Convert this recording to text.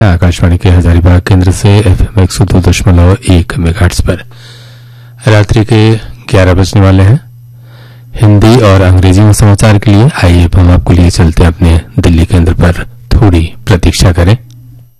आकाशवाणी के हजारीबाग केंद्र से FM 102.1 मेगाहर्ट्ज पर रात्रि के 11 बजने वाले हैं। हिंदी और अंग्रेजी में समाचार के लिए आइए हम आपको लिए चलते हैं अपने दिल्ली केंद्र पर। थोड़ी प्रतीक्षा करें।